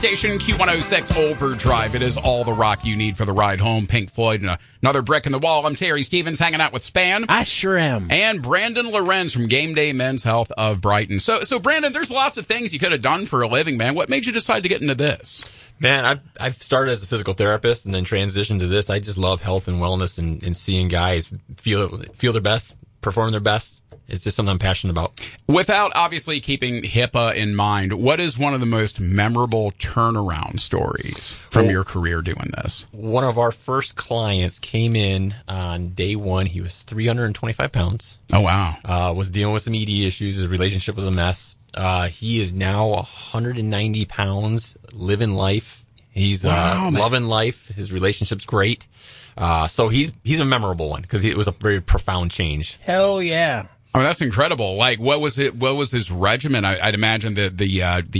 Station Q106 Overdrive. It is all the rock you need for the ride home. Pink Floyd and another brick in the wall. I'm Terry Stevens hanging out with Span. I sure am. And Brandon Lorenz from Game Day Men's Health of Brighton. So Brandon, there's lots of things you could have done for a living, man. What made you decide to get into this? Man, I've started as a physical therapist and then transitioned to this. I just love health and wellness and seeing guys feel their best, perform their best. It's just something I'm passionate about. Without obviously keeping HIPAA in mind, what is one of the most memorable turnaround stories from your career doing this? One of our first clients came in on day one. He was 325 pounds. Oh, wow. Was dealing with some ED issues. His relationship was a mess. He is now 190 pounds, living life. He's loving life. His relationship's great. So he's a memorable one because it was a very profound change. Hell yeah. I mean, that's incredible. Like, what was his regimen? I'd imagine that the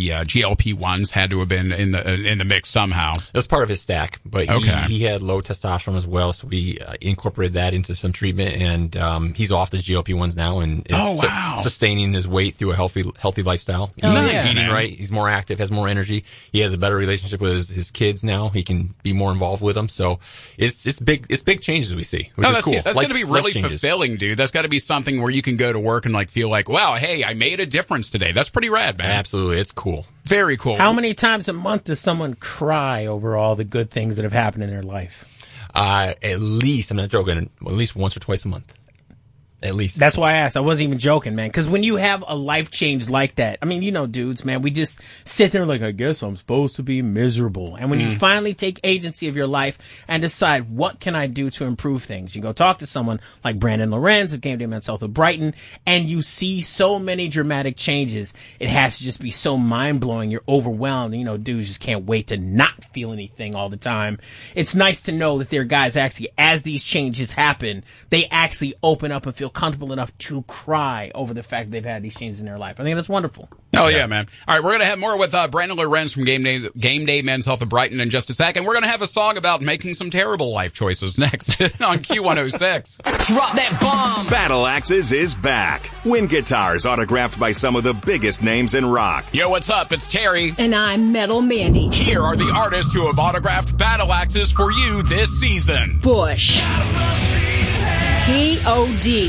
GLP-1s had to have been in the mix somehow. It was part of his stack, but he had low testosterone as well, so we incorporated that into some treatment, and he's off the GLP-1s now and is sustaining his weight through a healthy lifestyle. Eating right, he's more active, has more energy. He has a better relationship with his kids now. He can be more involved with them. So it's big changes we see, which is cool. That's going to be really fulfilling, dude. That's got to be something where you can go to work and feel like, wow, hey, I made a difference today. That's pretty rad, man. Absolutely. It's cool. Very cool. How many times a month does someone cry over all the good things that have happened in their life? At least, I'm not joking, at least once or twice a month. At least. That's why I asked. I wasn't even joking, man. Because when you have a life change like that, I mean, dudes, man, we just sit there like, I guess I'm supposed to be miserable. And when you finally take agency of your life and decide, what can I do to improve things? You go talk to someone like Brandon Lorenz of Game Day Men's Health of Brighton, and you see so many dramatic changes. It has to just be so mind-blowing. You're overwhelmed. Dudes just can't wait to not feel anything all the time. It's nice to know that there are guys actually, as these changes happen, they actually open up and feel comfortable enough to cry over the fact that they've had these changes in their life. I think that's wonderful. Oh, yeah, man. All right, we're going to have more with Brandon Lorenz from Game Day Men's Health of Brighton in just a second. We're going to have a song about making some terrible life choices next on Q106. Drop that bomb! Battle Axes is back. Wind guitars autographed by some of the biggest names in rock. Yo, what's up? It's Terry. And I'm Metal Mandy. Here are the artists who have autographed Battle Axes for you this season. Bush. P.O.D.